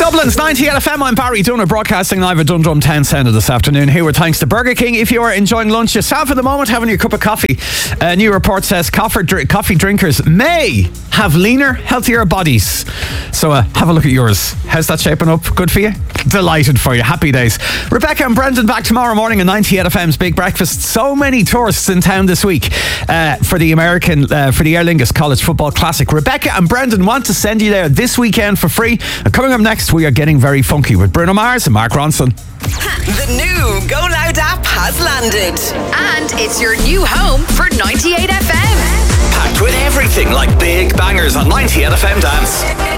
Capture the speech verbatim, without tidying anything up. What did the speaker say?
Dublin's ninety-eight F M, I'm Barry Dunner, broadcasting live at Dundrum Town Centre this afternoon. Here with thanks to Burger King. If you are enjoying lunch yourself at the moment, having your cup of coffee, a new report says coffee, dr- coffee drinkers may have leaner, healthier bodies. So uh, have a look at yours. How's that shaping up? Good for you? Delighted for you. Happy days. Rebecca and Brendan back tomorrow morning at ninety-eight F M's Big Breakfast. So many tourists in town this week uh, for the American, uh, for the Aer Lingus College Football Classic. Rebecca and Brendan want to send you there this weekend for free. And coming up next, we are getting very funky with Bruno Mars and Mark Ronson. The new Go Loud app has landed. And it's your new home for ninety-eight F M. Packed with everything like big bangers on ninety-eight F M Dance.